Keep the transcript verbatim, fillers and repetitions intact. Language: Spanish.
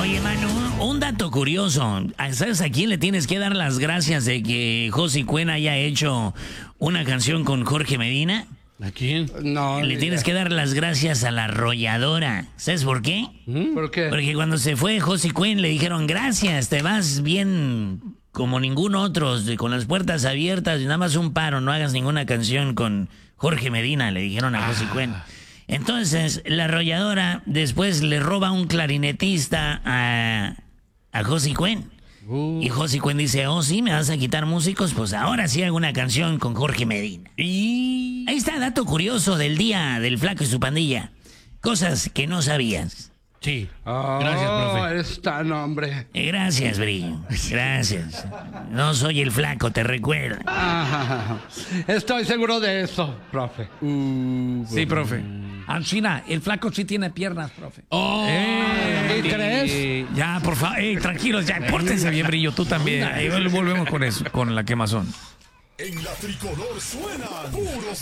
Oye, Manu, un dato curioso. ¿Sabes a quién le tienes que dar las gracias de que José Cuen haya hecho una canción con Jorge Medina? ¿A quién? No. Le tienes que dar las gracias a la arrolladora. ¿Sabes por qué? ¿Por qué? Porque cuando se fue José Cuen le dijeron, gracias, te vas bien como ningún otro, con las puertas abiertas y nada más un paro, no hagas ninguna canción con Jorge Medina, le dijeron a José Cuen. Entonces, la arrolladora después le roba un clarinetista a, a José Cuen. Uh. Y José Cuen dice, oh, sí, me vas a quitar músicos, pues ahora sí hago una canción con Jorge Medina. Y... Ahí está, dato curioso del día del Flaco y su pandilla. Cosas que no sabías. Sí. Oh, Gracias, profe. Está, no, hombre. Eh, Gracias, Brillo. Gracias. No soy el Flaco, te recuerdo. Ah, estoy seguro de eso, profe. Sí, profe. Ancina, el flaco sí tiene piernas, profe. Oh, ¿Y crees? Ya, por favor, ey, tranquilos, ya, pórtense bien, Brillo, tú también. Ahí volvemos con eso, con la quemazón. En la tricolor suenan puros